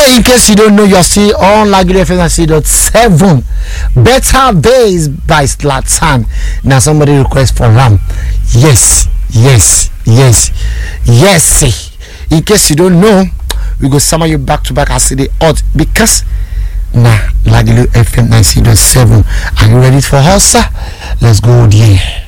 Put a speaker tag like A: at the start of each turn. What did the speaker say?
A: in case you don't know, you're still on Lagelu FM 96.7. Better Days by Zlatan. Now somebody request for Ram. Yes. In case you don't know, we go summon you back to back as the odd because Lagelu FM 96.7. Are you ready for us, sir? Let's go there.